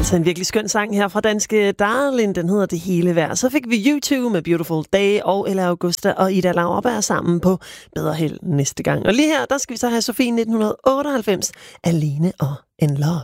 Altså en virkelig skøn sang her fra danske Darlin, den hedder Det hele værd. Så fik vi YouTube med Beautiful Day og Ella Augusta og Ida Lauerberg sammen på Bedre Held næste gang. Og lige her, der skal vi så have Sofie 1998, Alene og In Love.